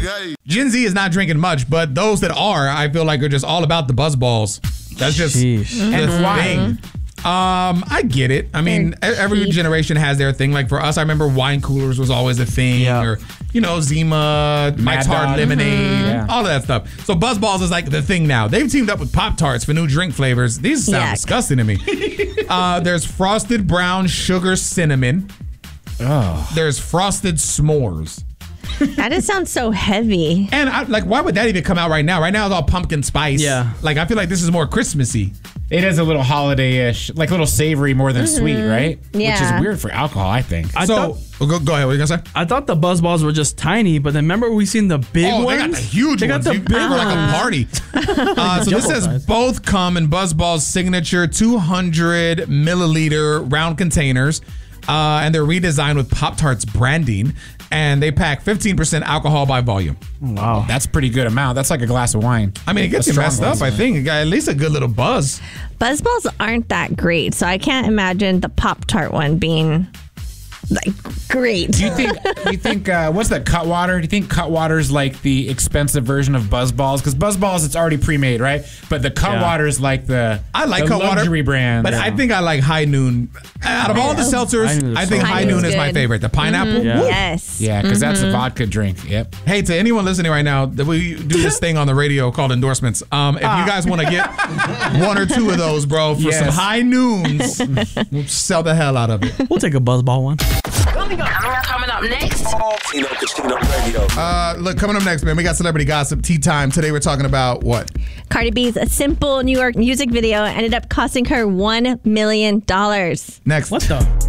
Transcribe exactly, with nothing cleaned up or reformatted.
Gen Z is not drinking much, but those that are, I feel like are just all about the buzz balls. That's just Sheesh. the And why? thing. Um, I get it. I mean, They're every cheap. generation has their thing. Like for us, I remember wine coolers was always a thing, Yeah. or you know, Zima, Mike's Hard Dog. Lemonade, Yeah. all of that stuff. So Buzz Balls is like the thing now. They've teamed up with Pop Tarts for new drink flavors. These sound Yuck. disgusting to me. uh, there's frosted brown sugar cinnamon. Oh. There's frosted s'mores. That just sounds so heavy. And I, like, why would that even come out right now? Right now, it's all pumpkin spice. Yeah. Like, I feel like this is more Christmassy. It is a little holiday-ish, like a little savory more than sweet, right? Which Yeah. is weird for alcohol, I think. I so, thought oh, go, go ahead. What are you going to say? I thought the buzz balls were just tiny, but then remember we seen the big Oh, ones? they got the huge They ones. got the You- big they were like a ones. party. Uh, so this Jumbo says size. both come in BuzzBall's signature two hundred milliliter round containers. Uh, and they're redesigned with Pop-Tarts branding. And they pack fifteen percent alcohol by volume. Wow. That's a pretty good amount. That's like a glass of wine. I mean, it gets A you strong messed up, one. I think. It got at least a good little buzz. Buzzballs aren't that great, so I can't imagine the Pop-Tart one being like great. Do you think? Do you think? Uh, what's that? Cutwater? Do you think Cutwater's like the expensive version of Buzzballs? Because Buzzballs, it's already pre-made, right? But the Cutwater is like the I like the Cutwater, luxury brand. but I think I like High Noon. Out of all the High seltzers, Noon is I think so High good. Noon is my Good. favorite. The pineapple. Yeah. woo. Yes. yeah, because that's a vodka drink. Yep. Hey, to anyone listening right now, that we do this thing on the radio called endorsements. Um, if you guys want to get one or two of those, bro, for Yes. some High Noons, we'll sell the hell out of it. We'll take a buzz ball one. Coming up next. Tino Casino Radio. Uh, look, coming up next, man, we got celebrity gossip, tea time. Today we're talking about what? Cardi B's a simple New York music video ended up costing her one million dollars. Next. What the?